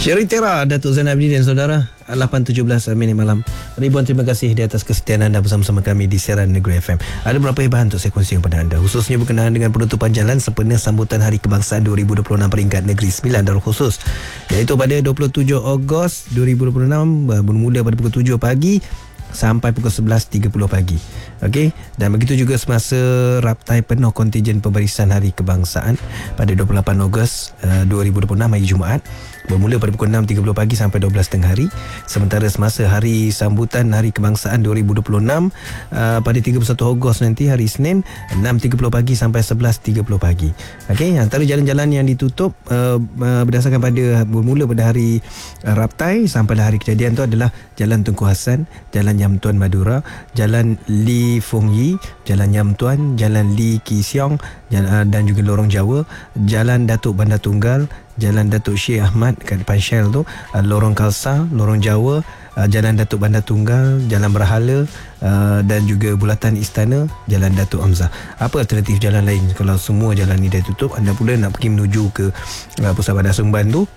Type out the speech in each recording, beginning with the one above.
Syeritera Datuk Zainal Abidin dan saudara, 8.17 minit malam. Ribuan terima kasih di atas kesetiaan anda bersama-sama kami di siaran Negeri FM. Ada beberapa bahan untuk saya kongsi kepada anda, khususnya berkenaan dengan penutupan jalan sempena sambutan Hari Kebangsaan 2026 peringkat Negeri Sembilan Darul Khusus, iaitu pada 27 Ogos 2026 bermula pada pukul 7 pagi sampai pukul 11.30 pagi. Okey, dan begitu juga semasa raptai penuh kontijen pembarisan Hari Kebangsaan pada 28 Ogos 2026 hari Jumaat bermula pada pukul 6.30 pagi sampai 12.30 hari. Sementara semasa hari sambutan Hari Kebangsaan 2026 pada 31 Ogos nanti hari Isnin 6.30 pagi sampai 11.30 pagi. Okey, antara jalan-jalan yang ditutup berdasarkan pada bermula pada hari raptai sampai hari kejadian tu adalah Jalan Tunku Hassan, Jalan Yam Tuan Madura, Jalan Li Fong Yi, Jalan Yam Tuan, Jalan Li Ki Siong dan juga Lorong Jawa, Jalan Datuk Bandar Tunggal, Jalan Datuk Syekh Ahmad kat depan Shell tu, Lorong Khalsa, Lorong Jawa, Jalan Datuk Bandar Tunggal, Jalan Berhala dan juga Bulatan Istana, Jalan Datuk Hamzah. Apa alternatif jalan lain kalau semua jalan ni dah tutup? Anda pula nak pergi menuju ke Pusat Bandar Sumban tu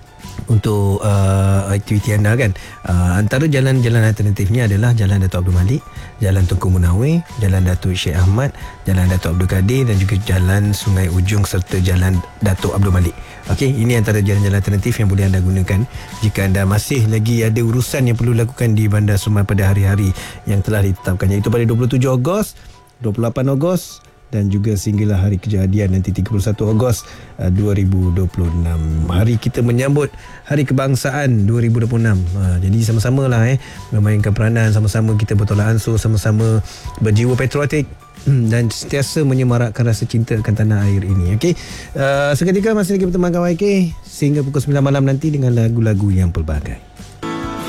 untuk aktiviti anda kan. Antara jalan-jalan alternatifnya adalah Jalan Datuk Abdul Malik, Jalan Tunku Munawir, Jalan Datuk Syekh Ahmad, Jalan Datuk Abdul Kadir dan juga Jalan Sungai Ujung serta Jalan Datuk Abdul Malik. Okey, ini antara jalan-jalan alternatif yang boleh anda gunakan jika anda masih lagi ada urusan yang perlu lakukan di Bandar Sumban pada hari-hari yang telah ditetapkan, iaitu pada 27 Ogos, 28 Ogos dan juga sehinggalah hari kejadian nanti 31 Ogos 2026. Hari kita menyambut Hari Kebangsaan 2026. Jadi sama-sama lah memainkan peranan, sama-sama kita bertolak ansur, sama-sama berjiwa patriotik dan sentiasa menyemarakkan rasa cinta akan tanah air ini. Okey, seketika masih lagi berteman kawan YK sehingga pukul 9 malam nanti dengan lagu-lagu yang pelbagai.